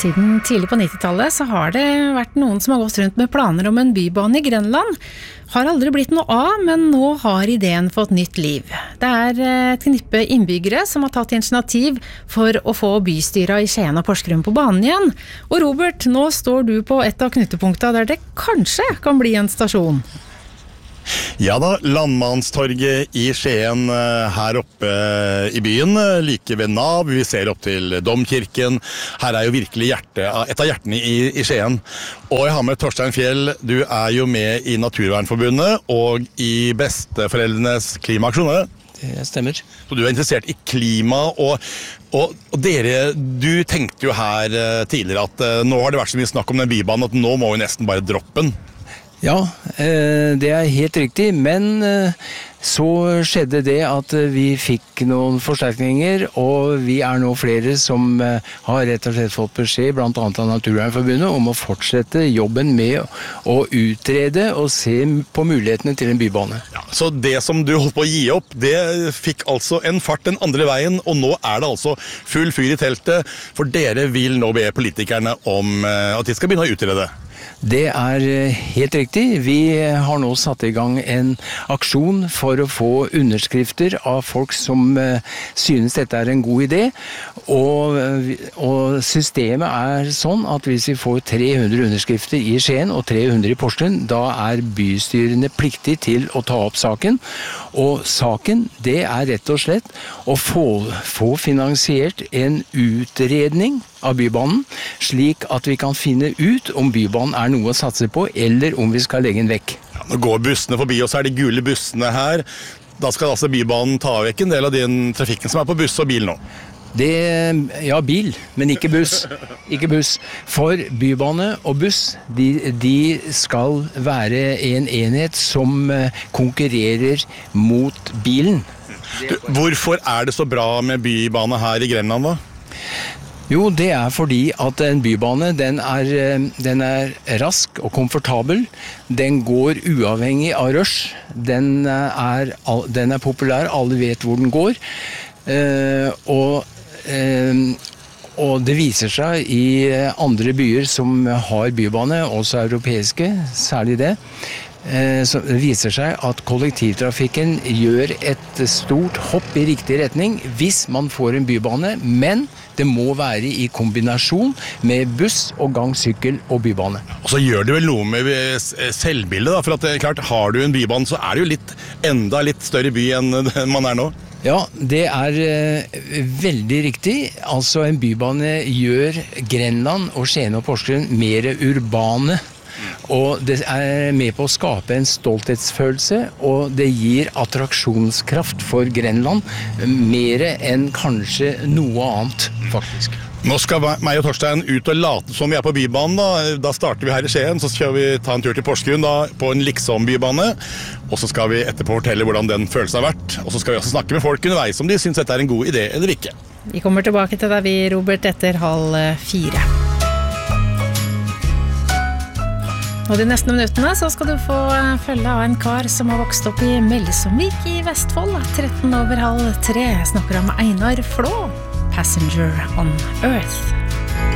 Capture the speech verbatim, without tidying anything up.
Siden tidlig på nittitallet så har det vært noen som har gått rundt med planer om en bybane i Grenland. Har aldri blitt noe av, men nå har ideen fått nytt liv. Det er et knippe innbyggere som har tatt initiativ for å få bystyra i Skien og Porsgrunn på banen igjen. Og Robert, nå står du på et av knutepunktene der det kanskje kan bli en stasjon. Ja da, Landmannstorget i Skien her oppe i byen, like ved Nav, vi ser opp til Domkirken. Her er jo virkelig hjerte, et av hjertene i, i Skien. Og jeg har med Torstein Fjell, du er jo med i Naturvernforbundet og i Besteforeldrenes klimaaksjon. Det stemmer. Så du er interessert i klima, og, og, og dere, du tenkte jo her tidligere at nå har det vært så mye snakk om den bybanen at nå må vi nesten bare droppe den. Ja, det er helt riktig, men så skjedde det at vi fikk noen forsterkninger, og vi er nå flere som har rett og slett fått beskjed, blant annet av Naturvernforbundet, om å fortsette jobben med å utrede og se på mulighetene til en bybane. Ja, så det som du holdt på å gi opp, det fikk altså en fart den andre veien, og nå er det altså full fyr i teltet, for dere vil nå be politikerne om at de skal begynne å utrede. Det er helt riktig. Vi har nå satt i gang en aksjon for å få underskrifter av folk som synes dette er en god idé. Og, og systemet er sånn at hvis vi får tre hundre underskrifter i Skien og tre hundre i Porsgrunn, da er bystyrene pliktig til å ta opp saken. Og saken, det er rett og slett å få, få finansiert en utredning av bybanen, slik at vi kan finne ut om bybanen er noe å satse på, eller om vi skal legge den vekk. Ja, nå går bussene forbi, og så er de gule bussene her. Da skal altså bybanen ta vekk en del av den trafikken som er på buss og bil nå. Det, ja, bil, men ikke buss. Ikke buss. For bybane og buss, de, de skal være en enhet som konkurrerer mot bilen. Du, hvorfor er det så bra med bybane her i Grenland da? Jo, det er fordi at en bybane, den er, den er rask og komfortabel. Den går uavhengig av rush. Den er, den er populær, alle vet hvor den går. Eh, og, eh, og det viser seg i andre byer som har bybane, også europeiske, særlig det. Så det viser seg at kollektivtrafikken gjør et stort hopp i riktig retning hvis man får en bybane, men det må være i kombinasjon med buss og gang, sykkel og bybane. Og så gjør det vel noe med selvbildet, da, for at det er klart, har du en bybane, så er det jo litt, enda litt større by enn man er nå. Ja, det er uh, veldig riktig. Altså en bybane gjør Grenland og Skien og Porsgrunn mer urbane. Og det er med på å skape en stolthetsfølelse, og det gir attraksjonskraft for Grenland mer enn kanskje noe annet, faktisk. Nå skal meg og Torstein ut og late som vi er på bybanen. Da, da starter vi her i Skien, så skal vi ta en tur til Porsgrunn da, på en liksom bybane. Og så skal vi etterpå fortelle hvordan den følelsen har vært. Og så skal vi også snakke med folk underveis om de synes dette er en god idé eller ikke. Vi kommer tilbake til deg, vi, Robert, etter halv fire. Og de neste minuttene så skal du få følge av en kar som har vokst opp i Melsomvik i Vestfold. tretten over halv tre snakker om Einar Flå, Passenger on Earth.